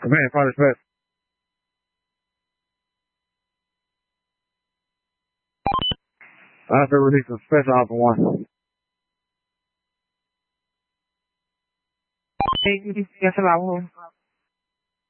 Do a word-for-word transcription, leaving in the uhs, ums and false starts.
Command, Father Smith. After release of Special Alpha one. Hey, ya se bajó.